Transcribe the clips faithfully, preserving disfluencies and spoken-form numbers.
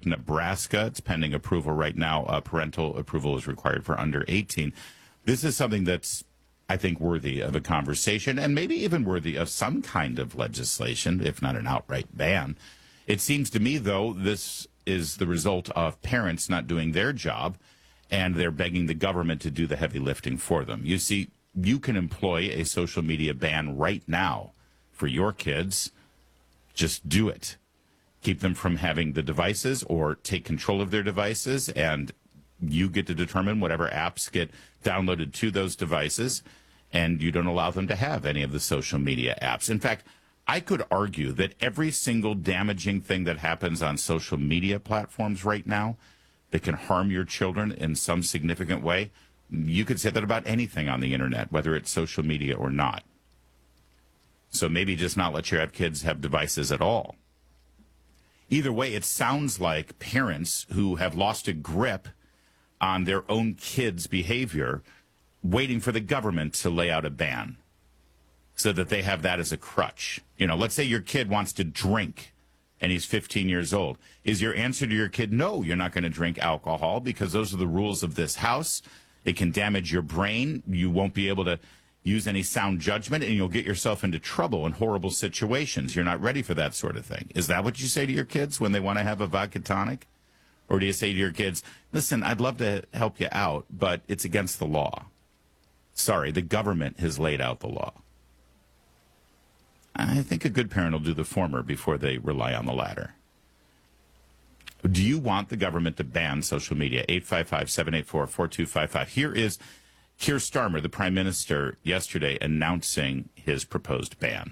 Nebraska. It's pending approval right now. Uh, parental approval is required for under eighteen. This is something that's, I think, worthy of a conversation and maybe even worthy of some kind of legislation, if not an outright ban. It seems to me, though, this is the result of parents not doing their job, and they're begging the government to do the heavy lifting for them. You see, you can employ a social media ban right now for your kids. Just do it. Keep them from having the devices or take control of their devices, and you get to determine whatever apps get downloaded to those devices, and you don't allow them to have any of the social media apps. In fact, I could argue that every single damaging thing that happens on social media platforms right now that can harm your children in some significant way, you could say that about anything on the internet, whether it's social media or not. So maybe just not let your kids have devices at all. Either way, it sounds like parents who have lost a grip on their own kids' behavior, waiting for the government to lay out a ban so that they have that as a crutch. You know, let's say your kid wants to drink and he's fifteen years old. Is your answer to your kid, no, you're not going to drink alcohol because those are the rules of this house. It can damage your brain. You won't be able to use any sound judgment, and you'll get yourself into trouble in horrible situations. You're not ready for that sort of thing. Is that what you say to your kids when they want to have a vodka tonic? Or do you say to your kids, listen, I'd love to help you out, but it's against the law. Sorry, the government has laid out the law. I think a good parent will do the former before they rely on the latter. Do you want the government to ban social media? eight five five, seven eight four, four two five five. Here is Keir Starmer, the Prime Minister, yesterday announcing his proposed ban.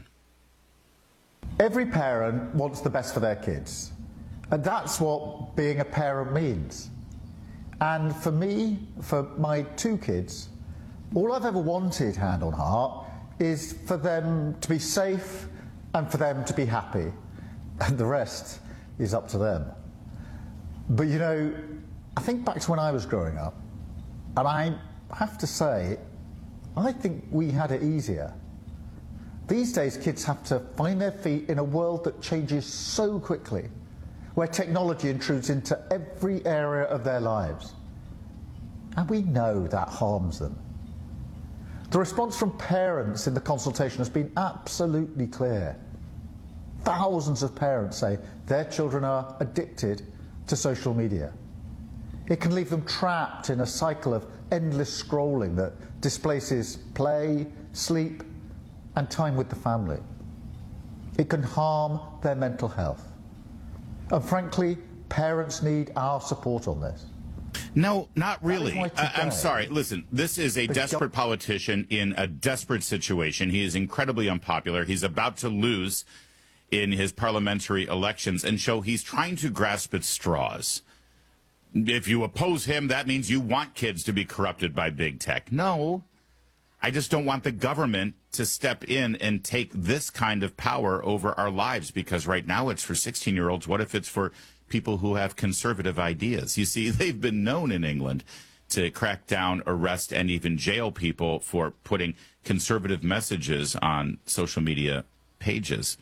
Every parent wants the best for their kids. And that's what being a parent means. And for me, for my two kids, all I've ever wanted, hand on heart, is for them to be safe and for them to be happy. And the rest is up to them. But you know, I think back to when I was growing up, and I have to say, I think we had it easier. These days, kids have to find their feet in a world that changes so quickly, where technology intrudes into every area of their lives. And we know that harms them. The response from parents in the consultation has been absolutely clear. Thousands of parents say their children are addicted to social media. It can leave them trapped in a cycle of endless scrolling that displaces play, sleep, and time with the family. It can harm their mental health. And frankly, parents need our support on this. No, not really. I, I'm sorry. Listen, this is a desperate politician in a desperate situation. He is incredibly unpopular. He's about to lose in his parliamentary elections, and so he's trying to grasp at straws. If you oppose him, that means you want kids to be corrupted by big tech. No, I just don't want the government to step in and take this kind of power over our lives, because right now it's for sixteen-year-olds. What if it's for people who have conservative ideas? You see, they've been known in England to crack down, arrest, and even jail people for putting conservative messages on social media pages.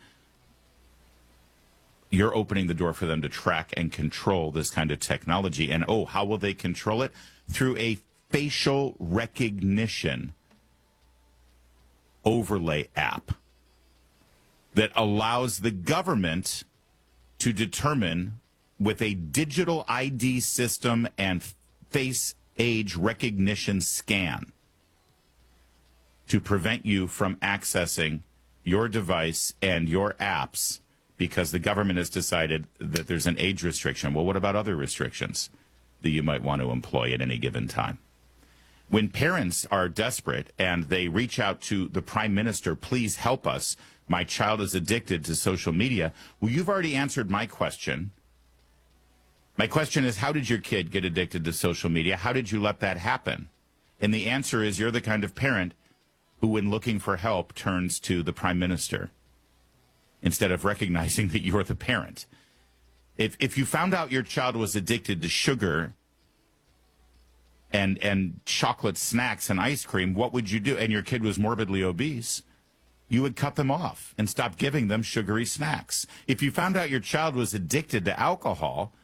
You're opening the door for them to track and control this kind of technology. And, oh, how will they control it? Through a facial recognition overlay app that allows the government to determine, with a digital I D system and face age recognition scan, to prevent you from accessing your device and your apps because the government has decided that there's an age restriction. Well, what about other restrictions that you might want to employ at any given time? When parents are desperate and they reach out to the Prime Minister, please help us, my child is addicted to social media. Well, you've already answered my question. My question is, how did your kid get addicted to social media? How did you let that happen? And the answer is, you're the kind of parent who, when looking for help, turns to the Prime Minister instead of recognizing that you're the parent. If if you found out your child was addicted to sugar and and chocolate snacks and ice cream, what would you do? And your kid was morbidly obese, you would cut them off and stop giving them sugary snacks. If you found out your child was addicted to alcohol,